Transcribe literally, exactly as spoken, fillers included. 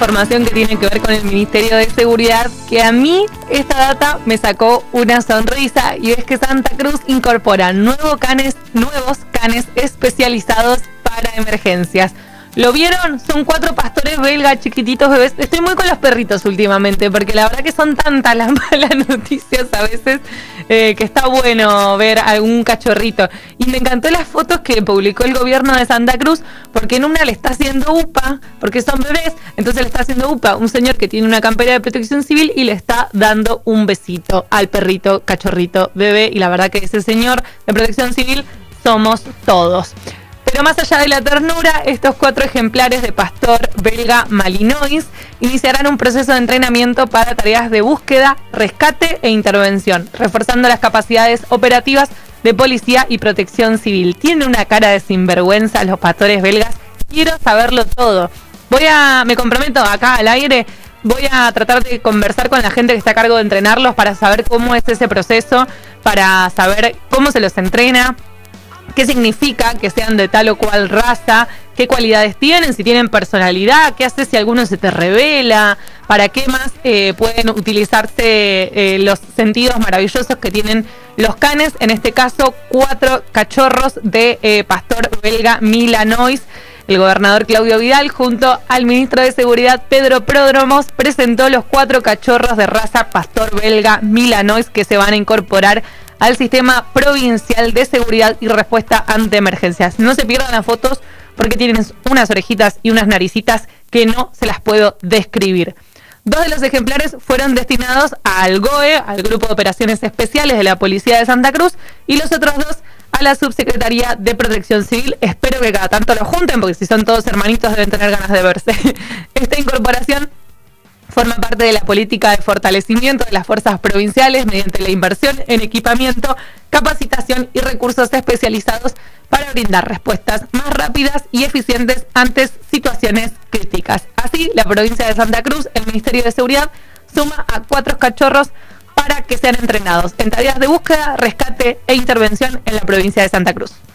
información que tiene que ver con el Ministerio de Seguridad, que a mí esta data me sacó una sonrisa, y es que Santa Cruz incorpora nuevos canes, nuevos canes especializados para emergencias. ¿Lo vieron? Son cuatro pastores belgas, chiquititos bebés. Estoy muy con los perritos últimamente, porque la verdad que son tantas las malas noticias a veces, eh, que está bueno ver algún cachorrito. Y me encantó las fotos que publicó el gobierno de Santa Cruz, porque en una le está haciendo upa, porque son bebés, entonces le está haciendo upa un señor que tiene una campera de protección civil y le está dando un besito al perrito, cachorrito, bebé. Y la verdad que ese señor de protección civil somos todos. Pero más allá de la ternura, estos cuatro ejemplares de pastor belga Malinois iniciarán un proceso de entrenamiento para tareas de búsqueda, rescate e intervención, reforzando las capacidades operativas de policía y protección civil. Tienen una cara de sinvergüenza los pastores belgas. Quiero saberlo todo. Voy a, me comprometo acá al aire, voy a tratar de conversar con la gente que está a cargo de entrenarlos para saber cómo es ese proceso, para saber cómo se los entrena, qué significa que sean de tal o cual raza, qué cualidades tienen, si tienen personalidad, qué hace si alguno se te revela, para qué más eh, pueden utilizarse eh, los sentidos maravillosos que tienen los canes. En este caso, cuatro cachorros de eh, pastor belga Malinois. El gobernador Claudio Vidal, junto al ministro de Seguridad Pedro Pródromos, presentó los cuatro cachorros de raza pastor belga Malinois que se van a incorporar al Sistema Provincial de Seguridad y Respuesta ante Emergencias. No se pierdan las fotos, porque tienen unas orejitas y unas naricitas que no se las puedo describir. Dos de los ejemplares fueron destinados al G O E, al Grupo de Operaciones Especiales de la Policía de Santa Cruz, y los otros dos a la Subsecretaría de Protección Civil. Espero que cada tanto lo junten, porque si son todos hermanitos deben tener ganas de verse. Esta incorporación forma parte de la política de fortalecimiento de las fuerzas provinciales mediante la inversión en equipamiento, capacitación y recursos especializados para brindar respuestas más rápidas y eficientes ante situaciones críticas. Así, la provincia de Santa Cruz, el Ministerio de Seguridad, suma a cuatro cachorros para que sean entrenados en tareas de búsqueda, rescate e intervención en la provincia de Santa Cruz.